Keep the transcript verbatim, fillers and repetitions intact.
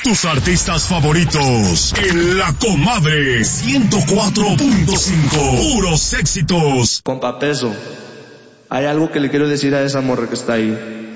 tus artistas favoritos en La Comadre ciento cuatro punto cinco. Puros éxitos. Compa Peso, hay algo que le quiero decir a esa morra que está ahí.